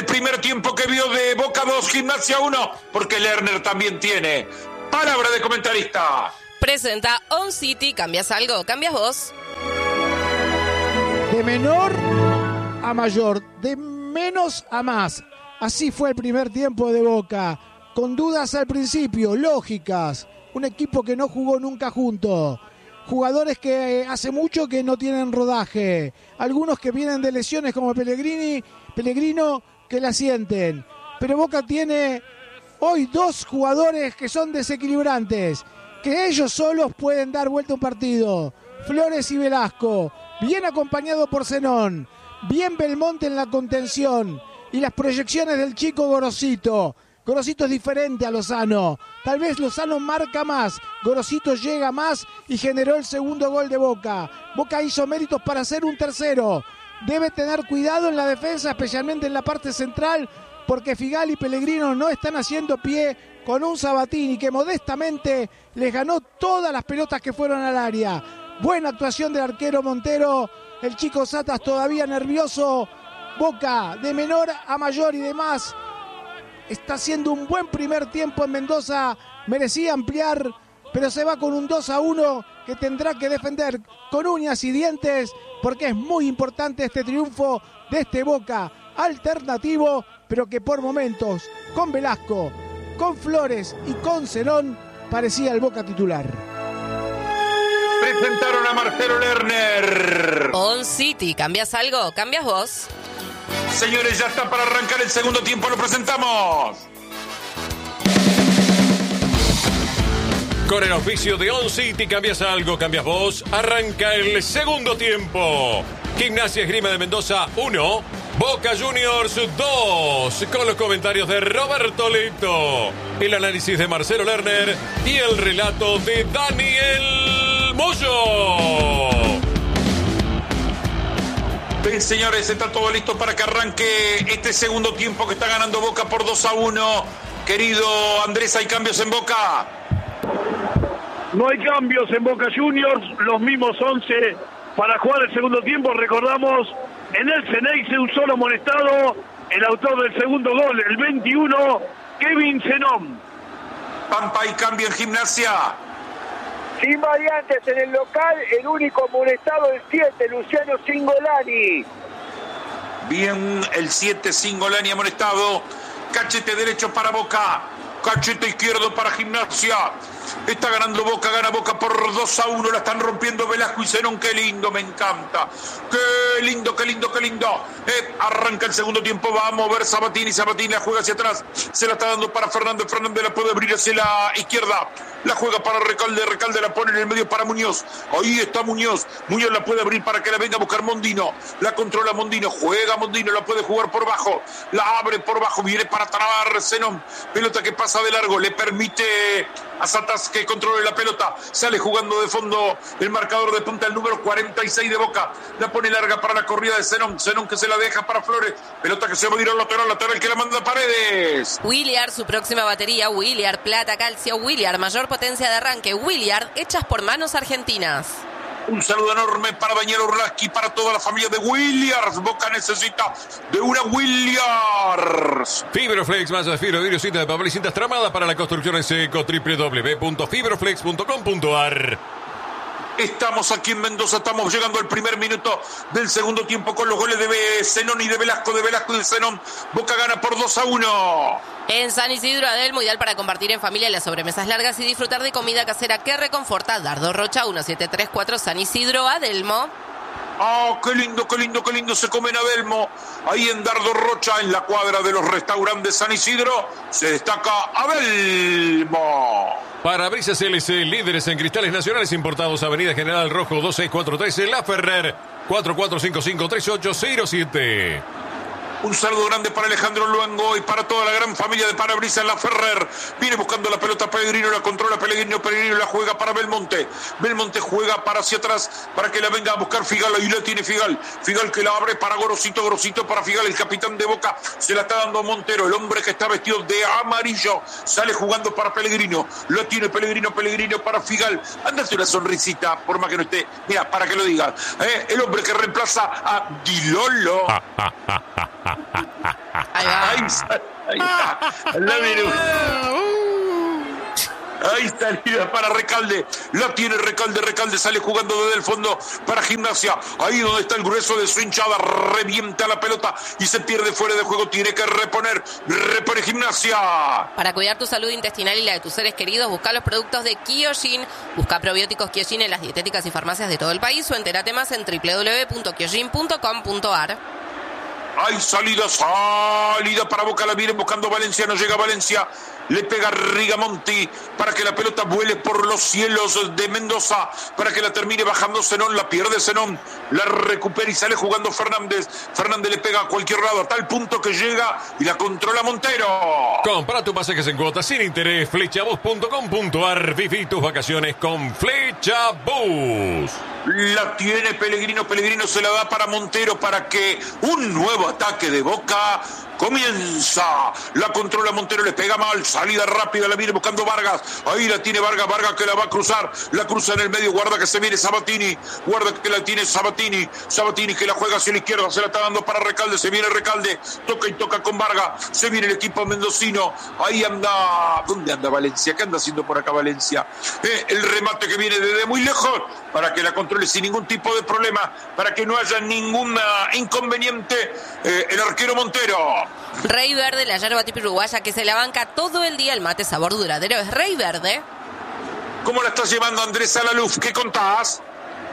el primer tiempo que vio de Boca 2, Gimnasia 1, porque Lerner también tiene palabra de comentarista. Presenta On City. ¿Cambias algo? ¿Cambias vos? De menor a mayor, de menos a más. Así fue el primer tiempo de Boca, con dudas al principio, lógicas. Un equipo que no jugó nunca junto. Jugadores que hace mucho que no tienen rodaje. Algunos que vienen de lesiones como Pellegrino que la sienten. Pero Boca tiene hoy dos jugadores que son desequilibrantes, que ellos solos pueden dar vuelta a un partido. Flores y Velasco, bien acompañado por Zenón, bien Belmonte en la contención y las proyecciones del chico Gorosito. Gorosito es diferente a Lozano. Tal vez Lozano marca más, Gorosito llega más y generó el segundo gol de Boca. Boca hizo méritos para hacer un tercero. Debe tener cuidado en la defensa, especialmente en la parte central, porque Figal y Pellegrino no están haciendo pie con un Sabatini que modestamente les ganó todas las pelotas que fueron al área. Buena actuación del arquero Montero, el chico Satas todavía nervioso. Boca de menor a mayor y demás está haciendo un buen primer tiempo en Mendoza, merecía ampliar, pero se va con un 2-1 que tendrá que defender con uñas y dientes, porque es muy importante este triunfo de este Boca alternativo, pero que por momentos, con Velasco, con Flores y con Zenón, parecía el Boca titular. Presentaron a Marcelo Lerner. On City. ¿Cambias algo? ¿Cambias vos? Señores, ya está para arrancar el segundo tiempo, lo presentamos. Con el oficio de On City, cambias algo, cambias vos. Arranca el segundo tiempo. Gimnasia Esgrima de Mendoza 1, Boca Juniors 2. Con los comentarios de Roberto Leto, el análisis de Marcelo Lerner y el relato de Daniel Moyo. Bien, señores, está todo listo para que arranque este segundo tiempo que está ganando Boca por 2-1. Querido Andrés, ¿hay cambios en Boca? No hay cambios en Boca Juniors, los mismos 11 para jugar el segundo tiempo. Recordamos, en el Ceneice un solo amonestado, el autor del segundo gol, el 21, Kevin Zenón. Pampa, ¿hay cambio en Gimnasia? Sin variantes en el local, el único amonestado el 7, Luciano Cingolani. Bien, el 7, Cingolani amonestado. Cachete derecho para Boca, cachete izquierdo para Gimnasia. Está ganando Boca, gana Boca por 2-1, la están rompiendo Velasco y Zenón. Qué lindo, me encanta. Qué lindo, qué lindo, qué lindo. Arranca el segundo tiempo, va a mover Sabatini la juega hacia atrás, se la está dando para Fernández la puede abrir hacia la izquierda, la juega para Recalde la pone en el medio para Muñoz. Ahí está Muñoz la puede abrir para que la venga a buscar Mondino, la controla Mondino, juega Mondino, la puede jugar por bajo, la abre por bajo, viene para trabar Zenón, pelota que pasa de largo, le permite a Satas que controle la pelota, sale jugando de fondo el marcador de punta, el número 46 de Boca, la pone larga para la corrida de Zenón que se la deja para Flores, pelota que se va a ir al lateral que la manda a Paredes. Williard, su próxima batería. Williard, plata, calcio. Williard, mayor potencia de arranque. Williard, hechas por manos argentinas. Un saludo enorme para Daniel Orlaski, para toda la familia de Williards. Boca necesita de una Williards. Fibroflex, más de fibra, vidrio, cinta de papel y cintas tramada para la construcción en seco. www.fibroflex.com.ar. Estamos aquí en Mendoza, estamos llegando al primer minuto del segundo tiempo con los goles de Zenón y de Velasco y de Zenón. Boca gana por 2-1. En San Isidro, Adelmo, ideal para compartir en familia las sobremesas largas y disfrutar de comida casera que reconforta. Dardo Rocha, 1734, San Isidro, Adelmo. ¡Oh, qué lindo, qué lindo, qué lindo se come en Adelmo! Ahí en Dardo Rocha, en la cuadra de los restaurantes San Isidro, se destaca Adelmo. Parabrisas LC, líderes en cristales nacionales importados. Avenida General Rojo 26413, La Ferrer, 4455-3807. Un saludo grande para Alejandro Luango y para toda la gran familia de Parabrisas La Ferrer. Viene buscando la pelota Pellegrino, la controla Pellegrino la juega para Belmonte. Belmonte juega para hacia atrás para que la venga a buscar Figal. Ahí la tiene Figal. Figal que la abre para Gorosito para Figal, el capitán de Boca. Se la está dando Montero, el hombre que está vestido de amarillo. Sale jugando para Pellegrino. Lo tiene Pellegrino para Figal. Ándate una sonrisita, por más que no esté. Mira, para que lo diga. El hombre que reemplaza a Di Lollo. Ahí va. Ahí está. La Virú. Ahí salida para Recalde. La tiene Recalde sale jugando desde el fondo para Gimnasia. Ahí donde está el grueso de su hinchada. Revienta la pelota y se pierde fuera de juego. Tiene que reponer. Repone Gimnasia. Para cuidar tu salud intestinal y la de tus seres queridos, busca los productos de Kyojin. Busca probióticos Kyojin en las dietéticas y farmacias de todo el país o entérate más en www.kyojin.com.ar. Hay salida para Boca, la viene buscando Valencia, no llega Valencia, le pega Rigamonti para que la pelota vuele por los cielos de Mendoza, para que la termine bajando Zenón, la pierde Zenón, la recupera y sale jugando Fernández le pega a cualquier lado, a tal punto que llega y la controla Montero. Compra tu pasajes en cuotas sin interés, flechabus.com.ar, viví tus vacaciones con Flechabus. La tiene Pellegrino se la da para Montero para que un nuevo ataque de Boca comienza. La controla Montero, le pega mal, salida rápida, la viene buscando Vargas. Ahí la tiene Vargas que la va a cruzar. La cruza en el medio, guarda que se viene Sabatini. Guarda que la tiene Sabatini que la juega hacia la izquierda, se la está dando para Recalde. Se viene Recalde, toca y toca con Vargas. Se viene el equipo mendocino. Ahí anda. ¿Dónde anda Valencia? ¿Qué anda haciendo por acá Valencia? El remate que viene desde muy lejos para que la controle sin ningún tipo de problema, para que no haya ningún inconveniente. El arquero Montero. Rey Verde, la yerba típica uruguaya que se la banca todo el día, el mate sabor duradero es Rey Verde. ¿Cómo la estás llevando, Andrés Alaluf? ¿Qué contás?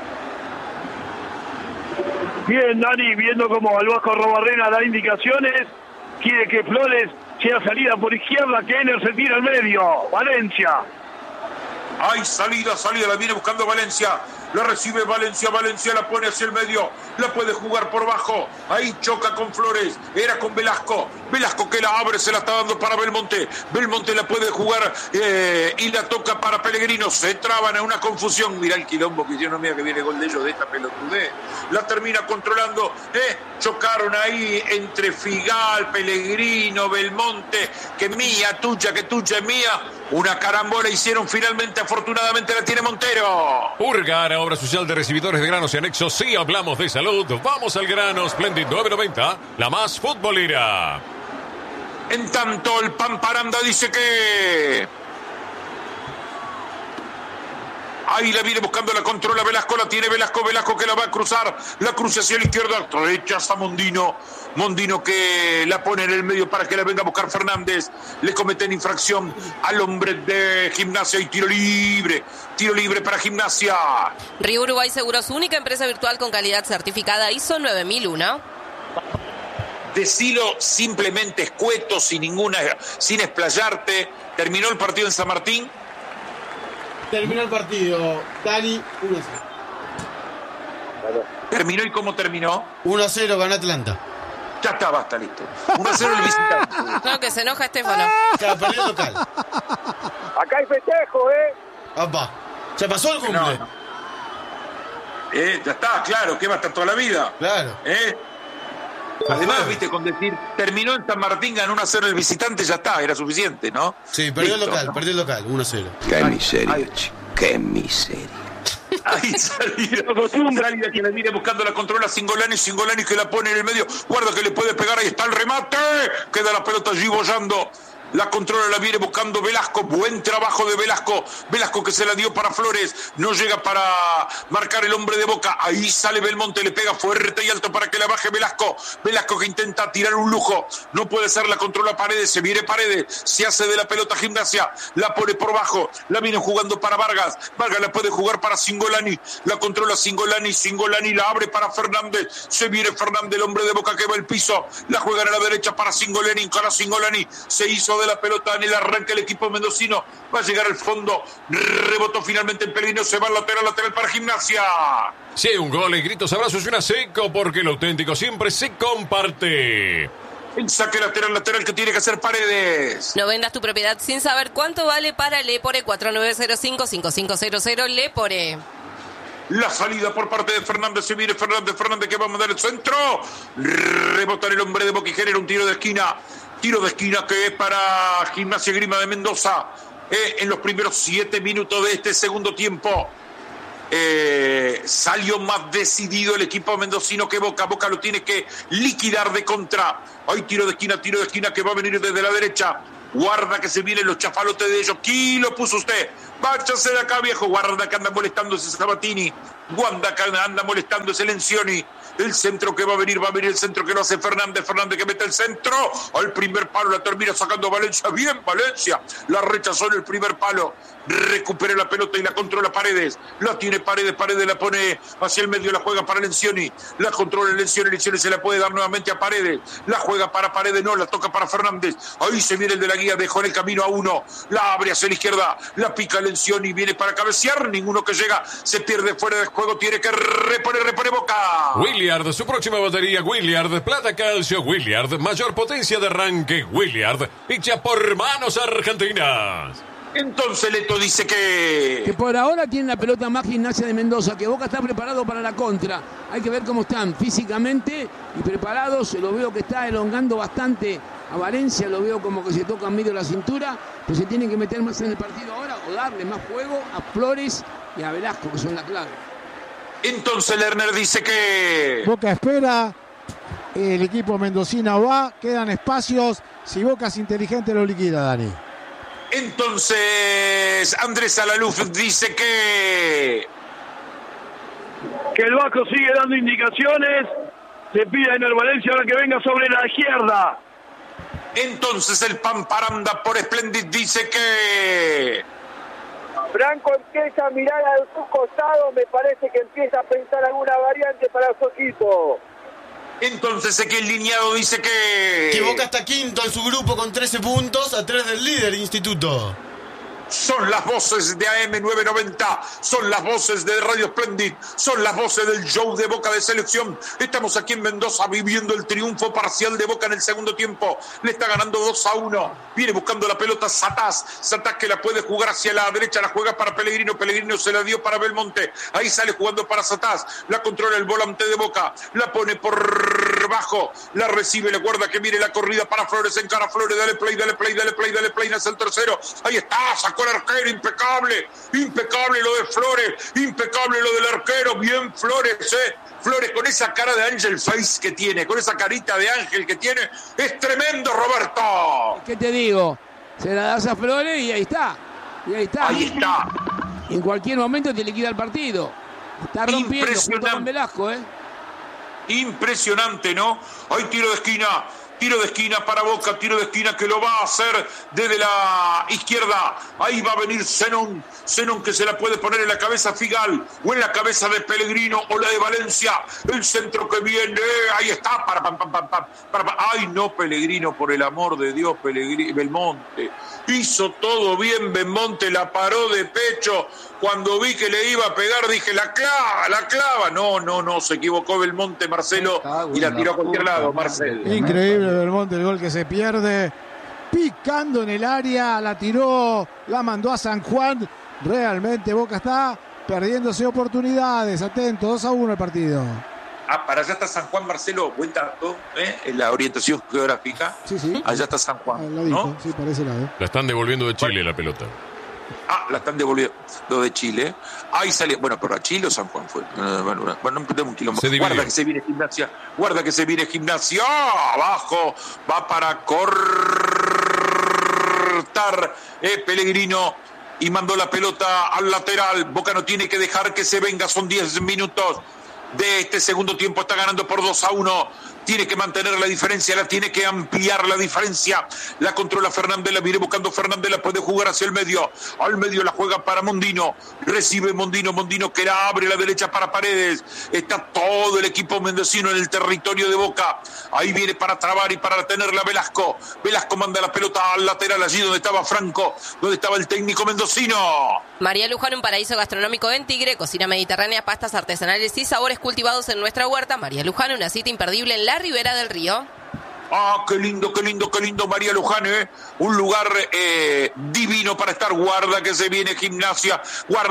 Bien, Dani, viendo cómo el Vasco Robarrena da indicaciones, quiere que Flores sea salida por izquierda, que Ener se tira al medio. Valencia. Hay salida, la viene buscando Valencia. La recibe Valencia la pone hacia el medio, la puede jugar por bajo, ahí choca con Flores, era con Velasco que la abre, se la está dando para Belmonte la puede jugar y la toca para Pellegrino, se traban en una confusión, mirá el quilombo que hicieron, mira que viene gol de ellos de esta pelotudez, la termina controlando, chocaron ahí entre Figal, Pellegrino, Belmonte, que mía, tuya, que tuya es mía, una carambola hicieron finalmente, afortunadamente la tiene Montero. Urgar, obra social de recibidores de granos y anexos. Sí, hablamos de salud. Vamos al grano. Splendid 990, la más futbolera. En tanto, el Pamparanda dice que... Ahí la viene buscando, la controla Velasco, la tiene Velasco que la va a cruzar, la cruza hacia la izquierda, rechaza Mondino que la pone en el medio para que la venga a buscar Fernández, le cometen infracción al hombre de Gimnasia y tiro libre para Gimnasia. Río Uruguay Seguros, única empresa virtual con calidad certificada ISO 9001. Decilo simplemente escueto, sin explayarte. ¿Terminó el partido en San Martín? Terminó el partido, Dani, 1-0. ¿Terminó y cómo terminó? 1-0 ganó Atlanta. Ya está, basta, listo. 1-0 el visitante. No, que se enoja Estefano. Ya, perdió el local. Acá hay festejo, Opa, ¿se pasó el cumple? No. Ya está, claro, que va a estar toda la vida. Claro. Además, viste, con decir, terminó en San Martín, ganó 1-0 el visitante, ya está, era suficiente, ¿no? Sí, perdió el local, 1-0. Qué miseria, qué miseria. Ahí salida que la viene buscando, la controla Singolani que la pone en el medio, guarda que le puede pegar, ahí está el remate, queda la pelota allí bollando. La controla, la viene buscando Velasco. Buen trabajo de Velasco. Velasco que se la dio para Flores. No llega para marcar el hombre de Boca. Ahí sale Belmonte, le pega fuerte y alto para que la baje Velasco. Velasco que intenta tirar un lujo. No puede ser, la controla Paredes. Se viene Paredes. Se hace de la pelota Gimnasia. La pone por bajo. La viene jugando para Vargas. Vargas la puede jugar para Singolani. La controla Singolani. Singolani la abre para Fernández. Se viene Fernández, el hombre de Boca que va al piso. La juega a la derecha para Singolani. Para Singolani. Se hizo de la pelota en el arranque el equipo mendocino, va a llegar al fondo, rebotó finalmente en Pellegrino, se va al lateral para Gimnasia. Si hay un gol, y gritos, abrazos y una seco, porque lo auténtico siempre se comparte. El saque lateral que tiene que hacer Paredes. No vendas tu propiedad sin saber cuánto vale para Lepore. 4905-5500 Lepore. La salida por parte de Fernández, se viene Fernández que va a mandar el centro, rebota el hombre de Boca y genera un tiro de esquina que es para Gimnasia Grima de Mendoza en los primeros 7 minutos de este segundo tiempo. salió más decidido el equipo mendocino que Boca. Boca lo tiene que liquidar de contra. Hay tiro de esquina que va a venir desde la derecha. Guarda que se vienen los chafalotes de ellos. ¿Quién lo puso usted? Váyase de acá, viejo. Guarda que anda molestando ese Sabatini. Guarda que anda molestando ese Lencioni. El centro que va a venir el centro que lo hace Fernández que mete el centro al primer palo, la termina sacando Valencia, bien Valencia, la rechazó en el primer palo, recupera la pelota y la controla Paredes, la tiene Paredes la pone hacia el medio, la juega para Lencioni, la controla Lencioni se la puede dar nuevamente a Paredes, la juega para Paredes, no, la toca para Fernández, ahí se viene el de la guía, dejó en el camino a uno, la abre hacia la izquierda, la pica Lencioni, viene para cabecear, ninguno que llega, se pierde fuera del juego, tiene que repone Boca. Williard, su próxima batería, Williard, plata calcio, Williard, mayor potencia de arranque, Williard, hecha por manos argentinas. Entonces Leto dice que por ahora tiene la pelota más Gimnasia de Mendoza, que Boca está preparado para la contra. Hay que ver cómo están físicamente y preparados. Lo veo que está elongando bastante a Valencia, lo veo como que se toca en medio de la cintura, pero se tienen que meter más en el partido ahora o darle más juego a Flores y a Velasco, que son la clave. Entonces Lerner dice que Boca espera, el equipo mendocino va, quedan espacios, si Boca es inteligente lo liquida, Dani. Entonces Andrés Alaluf dice que el Vasco sigue dando indicaciones, se pide en el Valencia ahora que venga sobre la izquierda. Entonces el Pamparanda por Splendid dice que Franco empieza a mirar a su costado, me parece que empieza a pensar alguna variante para su equipo. Entonces Ezequiel Liñado dice que Boca está quinto en su grupo con 13 puntos, a 3 del líder Instituto. Son las voces de AM990, son las voces de Radio Splendid, son las voces del show de Boca de Selección. Estamos aquí en Mendoza viviendo el triunfo parcial de Boca en el segundo tiempo. Le está ganando 2-1. Viene buscando la pelota Satás que la puede jugar hacia la derecha, la juega para Pellegrino se la dio para Belmonte. Ahí sale jugando para Satás, la controla el volante de Boca, la pone por bajo, la recibe, le guarda que viene la corrida para Flores, encara Flores, dale play, nace el tercero. Ahí está, sacó el arquero, impecable lo de Flores, impecable lo del arquero, bien Flores, Flores con esa cara de Angel Face que tiene, con esa carita de ángel que tiene, es tremendo, Roberto. ¿Qué te digo? Se la das a Flores y ahí está. Ahí está. En cualquier momento te liquida el partido. Está rompiendo junto con Velasco, Impresionante, ¿no? Hay tiro de esquina para Boca, tiro de esquina que lo va a hacer desde la izquierda. Ahí va a venir Zenón que se la puede poner en la cabeza Figal o en la cabeza de Pellegrino o la de Valencia. El centro que viene, ahí está. Ay, no, Pellegrino, por el amor de Dios, Belmonte. Hizo todo bien Belmonte, la paró de pecho. Cuando vi que le iba a pegar dije, la clava. No, se equivocó Belmonte, Marcelo, y la tiró a cualquier lado, Marcelo. Increíble Belmonte, el gol que se pierde, picando en el área, la tiró, la mandó a San Juan. Realmente Boca está perdiéndose oportunidades. Atento, 2-1 el partido. Para allá está San Juan, Marcelo, buen dato, en la orientación geográfica. Sí. Allá está San Juan, ¿no? Sí, para ese lado. La están devolviendo de Chile la pelota. La están devolviendo de Chile. Ahí sale, pero a Chile o San Juan fue. Bueno, no perdemos un kilómetro. Guarda que se viene Gimnasia. Abajo, va para cortar Pellegrino y mandó la pelota al lateral. Boca no tiene que dejar que se venga, son 10 minutos de este segundo tiempo, está ganando por 2-1. Tiene que mantener la diferencia, la tiene que ampliar la diferencia. La controla Fernández, la viene buscando Fernández, la puede jugar hacia el medio. Al medio la juega para Mondino. Recibe Mondino que la abre a la derecha para Paredes. Está todo el equipo mendocino en el territorio de Boca. Ahí viene para trabar y para tenerla Velasco. Velasco manda la pelota al lateral, allí donde estaba Franco, donde estaba el técnico mendocino. María Luján, un paraíso gastronómico en Tigre, cocina mediterránea, pastas artesanales y sabores cultivados en nuestra huerta. María Luján, una cita imperdible en la Ribera del Río. Qué lindo, María Luján, un lugar divino para estar. Guarda que se viene Gimnasia,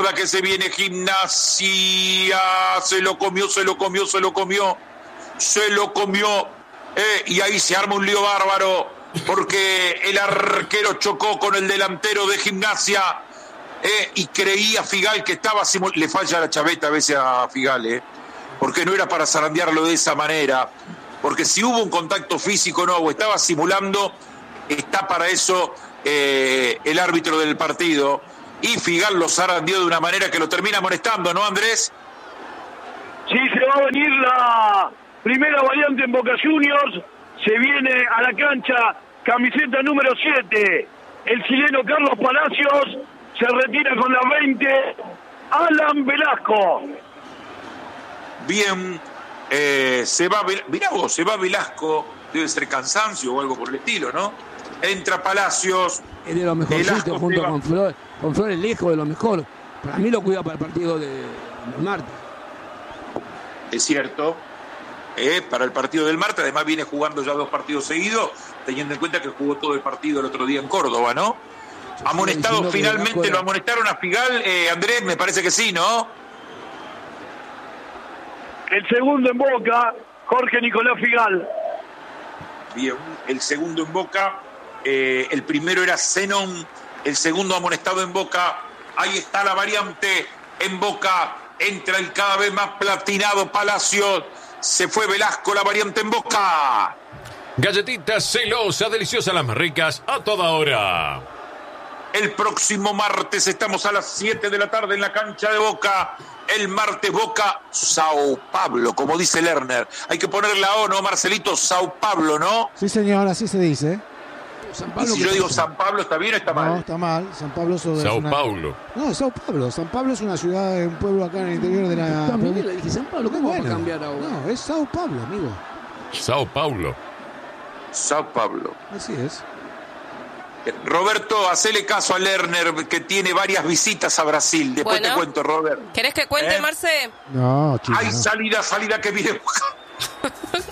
se lo comió, y ahí se arma un lío bárbaro, porque el arquero chocó con el delantero de Gimnasia. y creía Figal que estaba le falla la chaveta a veces a Figal, porque no era para zarandearlo de esa manera, porque si hubo un contacto físico no, o estaba simulando, está para eso el árbitro del partido, y Figal lo zarandeó de una manera que lo termina amonestando, ¿no, Andrés? Sí, se va a venir la primera variante en Boca Juniors, se viene a la cancha camiseta número 7, el chileno Carlos Palacios, se retira con la 20, Alan Velasco. Bien, se va Velasco, debe ser cansancio o algo por el estilo, ¿no? Entra Palacios. Es de los mejorcitos junto con Flores Lejos, de lo mejor. Para mí lo cuida para el partido del martes. Es cierto, para el partido del martes, además viene jugando ya 2 partidos seguidos, teniendo en cuenta que jugó todo el partido el otro día en Córdoba, ¿no? Amonestado finalmente, lo amonestaron a Figal, Andrés, me parece que sí, ¿no? El segundo en Boca, Jorge Nicolás Figal. Bien, el segundo en Boca, el primero era Zenón, el segundo amonestado en Boca, ahí está la variante en Boca, entra el cada vez más platinado Palacios, se fue Velasco, la variante en Boca. Galletitas celosa, deliciosa, las más ricas, a toda hora. El próximo martes estamos a las 7 de la tarde en la cancha de Boca. El martes Boca, Sao Pablo, como dice Lerner. Hay que poner la O, ¿no, Marcelito? Sao Pablo, ¿no? Sí, señor, así se dice. San Pablo, y si yo digo San Pablo, ¿está bien o está mal? No, está mal. San Pablo es Sao Paulo. No, Sao Pablo. San Pablo es una ciudad, un pueblo acá en el interior de la... También le dije San Pablo, ¿cómo va a cambiar ahora? No, es Sao Pablo, amigo. Sao Paulo. Sao Pablo. Así es. Roberto, hacele caso a Lerner, que tiene varias visitas a Brasil. Después te cuento, Robert. ¿Querés que cuente, Marce? No, chico. Hay no. salida que viene.